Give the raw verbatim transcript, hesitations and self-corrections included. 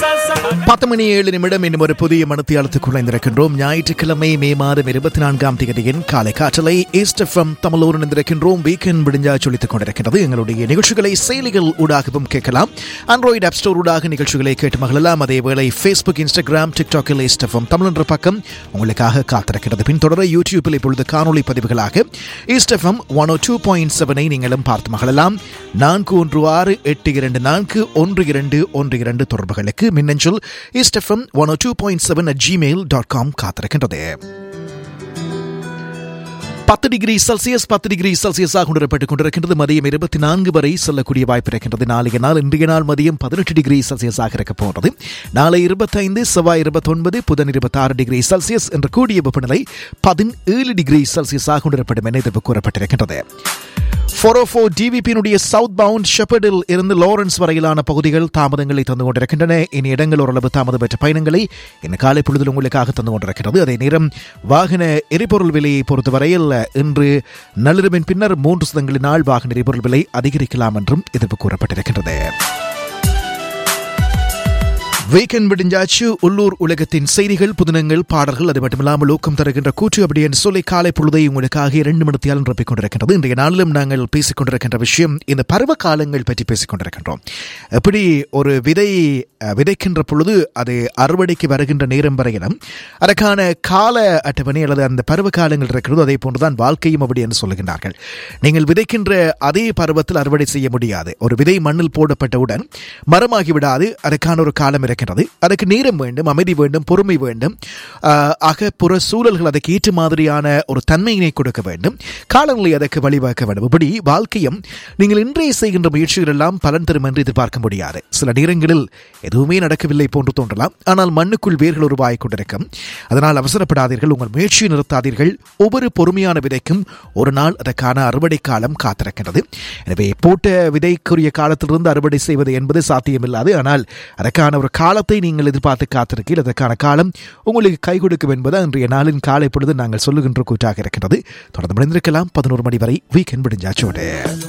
பத்து மணி ஏழு நிமிடம் இன்னும் ஒரு புதிய மனத்தியாளத்துக்குள் இணைந்திருக்கின்றோம். ஞாயிற்றுக்கிழமை மே மாதம் இருபத்தி நான்காம் தேதியின் காலை காற்றலை ஈஸ்ட் எஃப்எம் தமிழோடு இணைந்திருக்கின்றோம். வீக்கெண்ட் விடிஞ்சா சொல்லித்துக் கொண்டிருக்கிறது. எங்களுடைய நிகழ்ச்சிகளை செயலிகள் ஊடாகவும் கேட்கலாம். ஆண்ட்ராய்டு ஆப் ஸ்டோர் ஊடாக நிகழ்ச்சிகளை கேட்டு மகிழலாம். அதேவேளை Facebook, Instagram, டிக்டாக்கில் east FM Tamil என்ற பக்கம் உங்களுக்காக காத்திருக்கிறது. பின்தொடர யூடியூபில் இப்பொழுது காணொலி பதிவுகளாக ஈஸ்ட் எஃப்எம் ஒன் ஓ டூ பாயிண்ட் செவனை நீங்களும் பார்த்து மகிழலாம். நான்கு ஒன்று ஆறு எட்டு இரண்டு நான்கு ஒன்று இரண்டு ஒன்று இரண்டு தொடர்புகளுக்கு மின்னஞ்சல் east FM one O two point seven at Gmail dot com காத்திருக்கின்றது. பத்து டிகிரி செல்சியஸ் பத்து டிகிரி செல்சியஸாக உணரப்பட்டுக் கொண்டிருக்கின்றது. மதியம் இருபத்தி நான்கு வரை செல்லக்கூடிய வாய்ப்பு இருக்கின்றது. நாளைய நாள் இன்றைய நாள் மதியம் பதினெட்டு டிகிரி செல்சியஸாக இருக்க போகிறது. நாளை இருபத்தைந்து, செவ்வாய் இருபத்தி ஒன்பது, புதன் இருபத்தி ஆறு டிகிரி செல்சியஸ் என்ற கூடிய வெப்பநிலை பதினேழு டிகிரி செல்சியஸாக உணரப்படும் என எதிர்ப்பு கூறப்பட்டிருக்கின்றது. ஃபோர் ஓ ஃபோர் டிவிபியினுடைய சவுத் பவுண்ட் ஷெப்பர்டில் இருந்து லாரன்ஸ் வரையிலான பகுதிகள் தாமதங்களை தந்து கொண்டிருக்கின்றன. இனி இடங்கள் ஓரளவு தாமதம் பெற்ற பயணங்களை இந்த காலை பொழுதில் உங்களுக்காக தந்து கொண்டிருக்கிறது. அதே நேரம் வாகன எரிபொருள் விலையை பொறுத்தவரையில் இன்று நள்ளிரவின் பின்னர் மூன்று சதங்களினால் வாகன எரிபொருள் விலை அதிகரிக்கலாம் என்றும் எதிர்ப்பு கூறப்பட்டிருக்கின்றது. வீக்கெண்ட் விடிஞ்சாச்சு. உள்ளூர் உலகத்தின் செய்திகள், புதினங்கள், பாடல்கள், அது மட்டுமில்லாமல் ஊக்கம் தருகின்ற கூற்று அப்படி என்று சொல்லி காலை பொழுதை உங்களுக்காக இரண்டு மணித்தியால் நிரப்பிக் கொண்டிருக்கின்றது. இன்றைய நாளிலும் நாங்கள் பேசிக் கொண்டிருக்கின்ற விஷயம் இந்த பருவ காலங்கள் பற்றி பேசிக் கொண்டிருக்கின்றோம். எப்படி ஒரு விதை விதைக்கின்ற பொழுது அது அறுவடைக்கு வருகின்ற நேரம் வரையிலும் அதற்கான கால அட்டவணை அல்லது அந்த பருவ காலங்கள் இருக்கிறது. அதே போன்றுதான் வாழ்க்கையும் அப்படி என்று சொல்லுகின்றார்கள். நீங்கள் விதைக்கின்ற அதே பருவத்தில் அறுவடை செய்ய முடியாது. ஒரு விதை மண்ணில் போடப்பட்டவுடன் மரமாகிவிடாது. அதற்கான ஒரு காலம் இருக்கு. அதுக்கு நேரம் வேண்டும், அமைதி வேண்டும், பொறுமை வேண்டும். ஆக புற சூழல்கள் அதற்கு ஏற்ற மாதிரியான ஒரு தன்மையினை கொடுக்க வேண்டும். காலநிலை அதற்கு வழிவகுக்க வேண்டும். இப்படி வாழ்க்கையும் நீங்கள் இன்றைய செய்கின்ற முயற்சிகள் எல்லாம் பலன் தரும் என்று எதிர்பார்க்க முடியாது. சில நேரங்களில் எதுவுமே நடக்கவில்லை போன்று தோன்றலாம். ஆனால் மண்ணுக்குள் வேர்கள் உருவாகிக் கொண்டிருக்கும். அதனால் அவசரப்படாதீர்கள், உங்கள் முயற்சியை நிறுத்தாதீர்கள். ஒவ்வொரு பொறுமையான விதைக்கும் ஒரு நாள் அதற்கான அறுவடை காலம் காத்திருக்கின்றது. எனவே போட்ட விதைக்குரிய காலத்திலிருந்து அறுவடை செய்வது என்பது சாத்தியமில்லாது. ஆனால் அதற்கான ஒரு காலத்தை நீங்கள் எதிர்பார்த்து காத்திருக்கீர்கள். அதற்கான காலம் உங்களுக்கு கை கொடுக்கும் என்பது இன்றைய நாளின் காலை பொழுது நாங்கள் சொல்லுகின்ற கூற்றாக இருக்கின்றது. தொடர்ந்து முடிந்திருக்கலாம் பதினோரு மணி வரை வீக்கெண்ட் விடிஞ்சாச்சோடு.